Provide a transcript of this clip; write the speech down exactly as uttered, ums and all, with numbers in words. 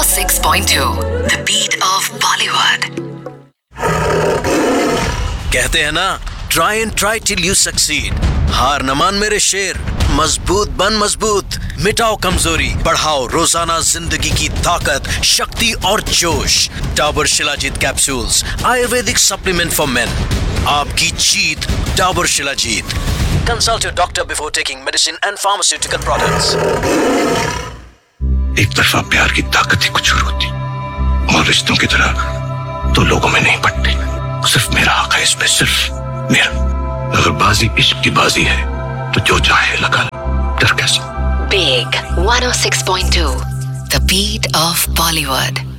Six point two the beat of Bollywood. कहते हैं ना, try and try till you succeed. हार न मान मेरे शेर, मजबूत बन मजबूत, मिटाओ कमजोरी, बढ़ाओ रोजाना जिंदगी की ताकत, शक्ति और जोश। Dabur shilajit capsules, Ayurvedic supplement for main. आपकी जीत, Dabur shilajit. Consult your doctor before taking medicine and pharmaceutical products. एक तरफा प्यार की ताकत ही कुछ और होती, और रिश्तों की तरह तो लोगों में नहीं पड़ती। सिर्फ मेरा हक है इसमें, सिर्फ मेरा। अगर बाजी इश्क की बाजी है तो जो चाहे लगा लो, डर कैसे। Big one O six point two the beat of Bollywood.